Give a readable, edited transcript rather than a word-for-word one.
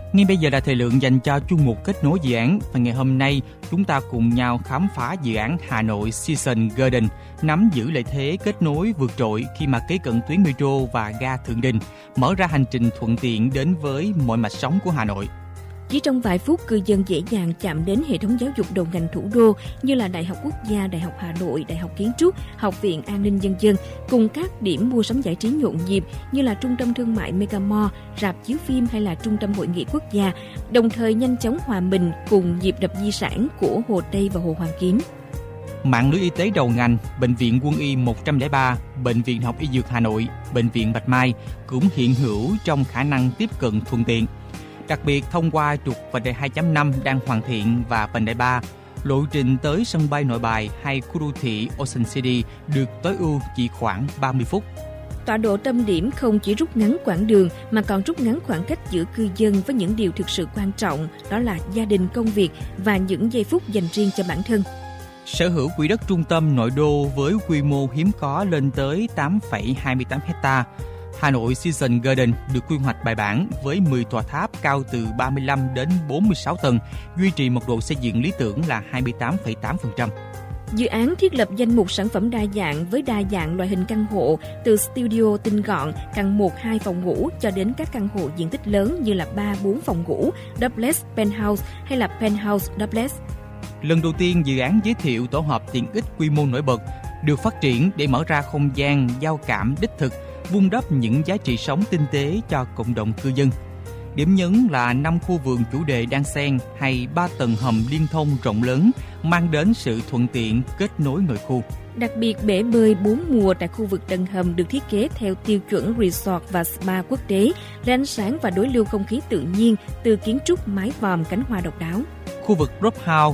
Ngay bây giờ là thời lượng dành cho chuyên mục kết nối dự án, và ngày hôm nay chúng ta cùng nhau khám phá dự án Hà Nội Season Garden, nắm giữ lợi thế kết nối vượt trội khi mà kế cận tuyến metro và ga Thượng Đình, mở ra hành trình thuận tiện đến với mọi mạch sống của Hà Nội. Chỉ trong vài phút, cư dân dễ dàng chạm đến hệ thống giáo dục đầu ngành thủ đô như là Đại học Quốc gia, Đại học Hà Nội, Đại học Kiến trúc, Học viện An ninh Nhân dân, cùng các điểm mua sắm giải trí nhộn nhịp như là trung tâm thương mại Megamall, rạp chiếu phim hay là trung tâm hội nghị quốc gia, đồng thời nhanh chóng hòa mình cùng nhịp đập di sản của Hồ Tây và Hồ Hoàn Kiếm. Mạng lưới y tế đầu ngành, Bệnh viện Quân y 103, Bệnh viện Đại học Y Dược Hà Nội, Bệnh viện Bạch Mai cũng hiện hữu trong khả năng tiếp cận thuận tiện. Đặc biệt thông qua trục vành đai 2.5 đang hoàn thiện và vành đai 3, lộ trình tới sân bay Nội Bài hay khu đô thị Ocean City được tối ưu chỉ khoảng 30 phút. Tọa độ tâm điểm không chỉ rút ngắn quãng đường mà còn rút ngắn khoảng cách giữa cư dân với những điều thực sự quan trọng, đó là gia đình, công việc và những giây phút dành riêng cho bản thân. Sở hữu quỹ đất trung tâm nội đô với quy mô hiếm có lên tới 8,28 hectare, Hà Nội Season Garden được quy hoạch bài bản với 10 tòa tháp cao từ 35 đến 46 tầng, duy trì mật độ xây dựng lý tưởng là 28,8%. Dự án thiết lập danh mục sản phẩm đa dạng với đa dạng loại hình căn hộ, từ studio tinh gọn, căn 1-2 phòng ngủ cho đến các căn hộ diện tích lớn như là 3-4 phòng ngủ, duplex, penthouse hay là penthouse duplex. Lần đầu tiên, dự án giới thiệu tổ hợp tiện ích quy mô nổi bật được phát triển để mở ra không gian giao cảm đích thực, vun đắp những giá trị sống tinh tế cho cộng đồng cư dân. Điểm nhấn là 5 khu vườn chủ đề đan xen hay 3 tầng hầm liên thông rộng lớn, mang đến sự thuận tiện kết nối nội khu. Đặc biệt, bể bơi 4 mùa tại khu vực tầng hầm được thiết kế theo tiêu chuẩn resort và spa quốc tế, lấy ánh sáng và đối lưu không khí tự nhiên từ kiến trúc mái vòm cánh hoa độc đáo. Khu vực Drop House